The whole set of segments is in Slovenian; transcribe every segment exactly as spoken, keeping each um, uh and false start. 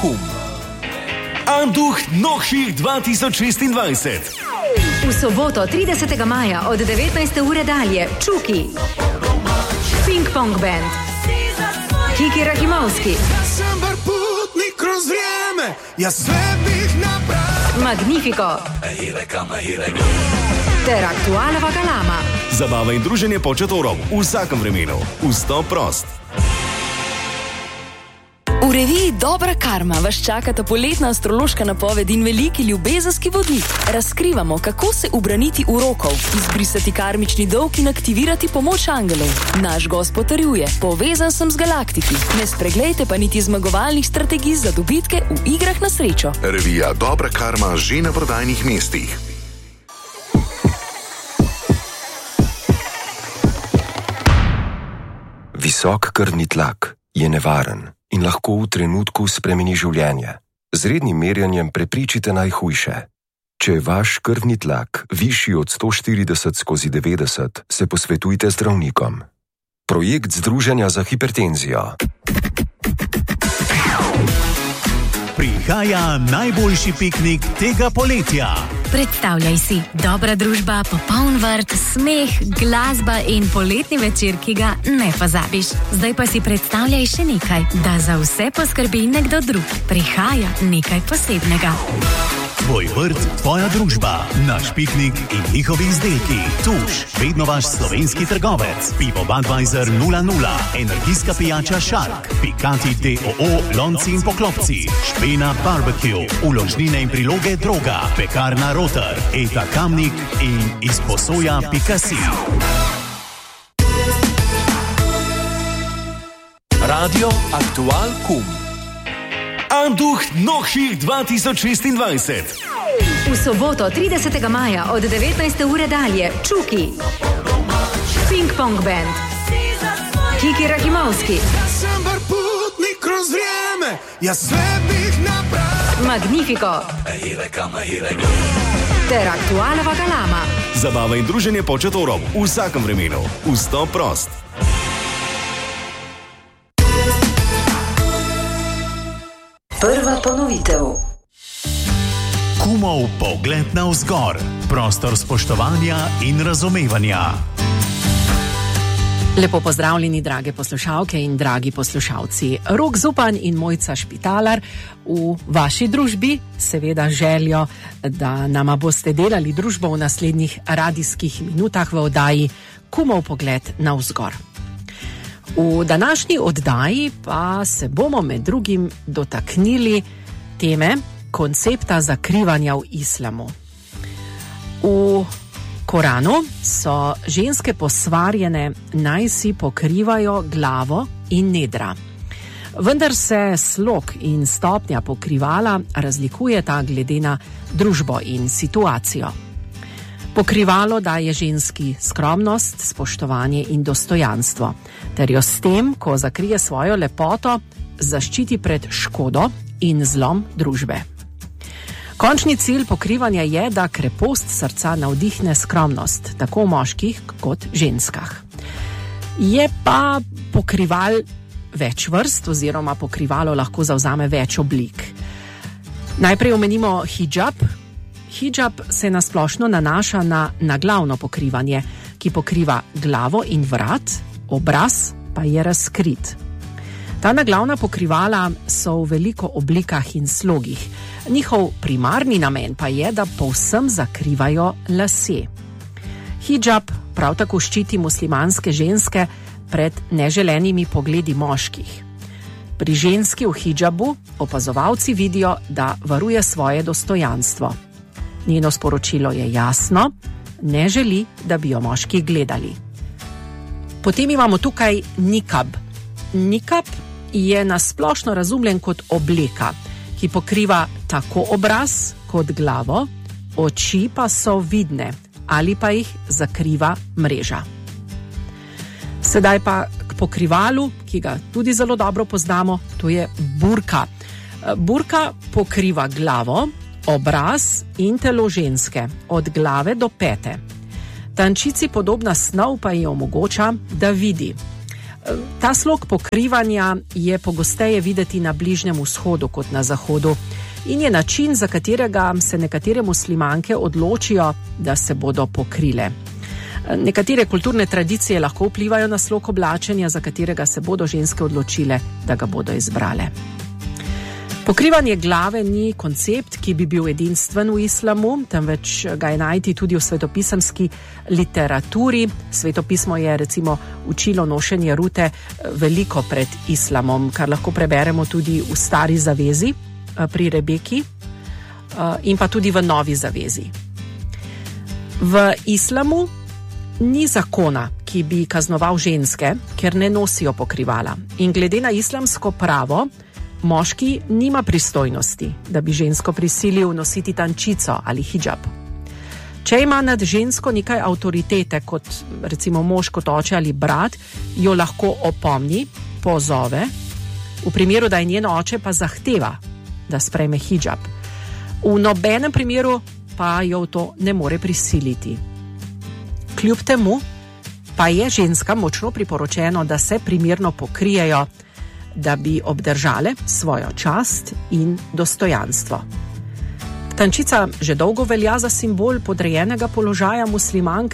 Kum. Anduh Nohših dva tisoč šestindvajset. V soboto tridesetega maja od devetnajste ure dalje Čuki, Ping Pong Band, Kiki Rahimovski, Magnifico ter Aktualova Galama. Zabava in druženje pod čatorom v vsakem vremenu. Vstop prost. V reviji Dobra karma vas čakata poletna astrološka napoved in veliki ljubezenski vodnik. Razkrivamo, kako se ubraniti urokov, izbrisati karmični dolg in aktivirati pomoč angelov. Naš gost potrjuje, povezan sem z galaktiki. Ne spreglejte pa niti zmagovalnih strategij za dobitke v igrah na srečo. Revija Dobra karma že na prodajnih mestih. Visok krvni tlak je nevaren in lahko v trenutku spremeni življenje. Z rednim merjenjem prepričite najhujše. Če je vaš krvni tlak višji od sto štirideset skozi devetdeset, se posvetujte zdravnikom. Projekt Združenja za hipertenzijo. Prihaja najboljši piknik tega poletja. Predstavljaj si, dobra družba, popoln vrt, smeh, glasba in poletni večer, ki ga ne pozabiš. Zdaj pa si predstavljaj še nekaj, da za vse poskrbi nekdo drug. Prihaja nekaj posebnega. Tvoj vrt, tvoja družba, naš piknik in njihovi izdelki. Tuš, vedno vaš slovenski trgovec. Pivo Budweiser nula nula, energijska pijača Shark, Pikati D O O, lonci in poklopci, Špena Barbecue, uložnine in priloge Droga, pekarna Roter, Eta Kamnik in izposoja pika si. Radio Aktual Kum. Anduh Nohših dva tisoč šestindvajset. V soboto tridesetega maja od devetnajste ure dalje Čuki, Ping Pong Band, Kiki Rahimovski, Magnifico ter Aktualova Galama. Zabava in druženje pod čatorom v vsakem vremenu. Vstop prost. Prva ponovitev. Kumov pogled navzgor. Prostor spoštovanja in razumevanja. Lepo pozdravljeni, drage poslušalke in dragi poslušalci. Rok Zupan in Mojca Špitalar v vaši družbi, seveda željo, da nama boste delali družbo v naslednjih radijskih minutah v oddaji Kumov pogled navzgor. V današnji oddaji pa se bomo med drugim dotaknili teme koncepta zakrivanja v islamu. V Koranu so ženske posvarjene, naj si pokrivajo glavo in nedra. Vendar se slog in stopnja pokrivala razlikujeta glede na družbo in situacijo. Pokrivalo daje ženski skromnost, spoštovanje in dostojanstvo, ter jo s tem, ko zakrije svojo lepoto, zaščiti pred škodo in zlom družbe. Končni cilj pokrivanja je, da krepost srca navdihne skromnost, tako v moških kot ženskah. Je pa pokrival več vrst oziroma pokrivalo lahko zavzame več oblik. Najprej omenimo hijab. Hijab se nasplošno nanaša na naglavno pokrivanje, ki pokriva glavo in vrat, obraz pa je razkrit. Ta naglavna pokrivala so v veliko oblikah in slogih. Njihov primarni namen pa je, da povsem zakrivajo lase. Hijab prav tako ščiti muslimanske ženske pred neželenimi pogledi moških. Pri ženski v hijabu opazovalci vidijo, da varuje svoje dostojanstvo. Njeno sporočilo je jasno, ne želi, da bi jo moški gledali. Potem imamo tukaj nikab. Nikab je nasplošno razumljen kot obleka, ki pokriva tako obraz kot glavo, oči pa so vidne ali pa jih zakriva mreža. Sedaj pa k pokrivalu, ki ga tudi zelo dobro poznamo, to je burka. Burka pokriva glavo, obraz in telo ženske, od glave do pete. Tančici podobna snov pa ji omogoča, da vidi. Ta slog pokrivanja je pogosteje videti na Bližnjem vzhodu kot na zahodu in je način, za katerega se nekatere muslimanke odločijo, da se bodo pokrile. Nekatere kulturne tradicije lahko vplivajo na slog oblačenja, za katerega se bodo ženske odločile, da ga bodo izbrale. Pokrivanje glave ni koncept, ki bi bil edinstven v islamu, temveč ga je najti tudi v svetopisemski literaturi. Svetopismo je recimo učilo nošenje rute veliko pred islamom, kar lahko preberemo tudi v Stari zavezi pri Rebeki in pa tudi v Novi zavezi. V islamu ni zakona, ki bi kaznoval ženske, ker ne nosijo pokrivala. In glede na islamsko pravo, moški nima pristojnosti, da bi žensko prisilil nositi tančico ali hijab. Če ima nad žensko nekaj avtoritete, kot recimo mož, kot oče ali brat, jo lahko opomni, pozove, v primeru, da je njen oče, pa zahteva, da sprejme hijab. V nobenem primeru pa jo v to ne more prisiliti. Kljub temu pa je ženskam močno priporočeno, da se primerno pokrijejo, da bi obdržale svojo čast in dostojanstvo. Tančica že dolgo velja za simbol podrejenega položaja muslimank,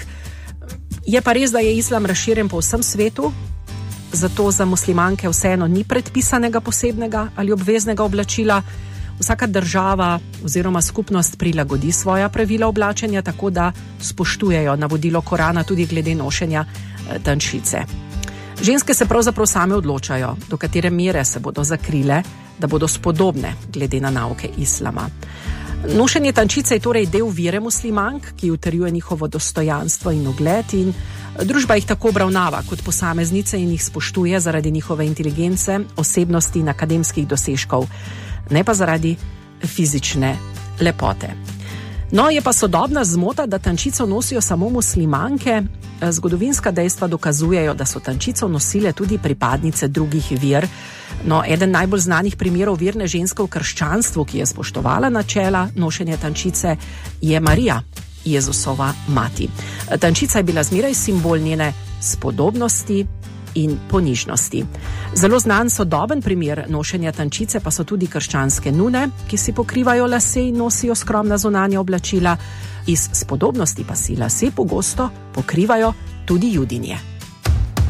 je pa res, da je islam razširjen po vsem svetu, zato za muslimanke vseeno ni predpisanega posebnega ali obveznega oblačila. Vsaka država oziroma skupnost prilagodi svoja pravila oblačenja, tako da spoštujejo navodilo Korana tudi glede nošenja tančice. Ženske se pravzaprav same odločajo, do katere mere se bodo zakrile, da bodo spodobne glede na nauke islama. Nošenje tančice je torej del vere muslimank, ki utrjuje njihovo dostojanstvo in ugled, in družba jih tako obravnava kot posameznice in jih spoštuje zaradi njihove inteligence, osebnosti in akademskih dosežkov, ne pa zaradi fizične lepote. No, je pa sodobna zmota, da tančico nosijo samo muslimanke. Zgodovinska dejstva dokazujejo, da so tančico nosile tudi pripadnice drugih ver. No, eden najbolj znanih primerov verne ženske v krščanstvu, ki je spoštovala načela nošenja tančice, je Marija, Jezusova mati. Tančica je bila zmeraj simbol njene spodobnosti in ponižnosti. Zelo znan sodoben primer nošenja tančice pa so tudi krščanske nune, ki si pokrivajo lase in nosijo skromna zunanja oblačila. Iz spodobnosti pa si lase pogosto pokrivajo tudi judinje.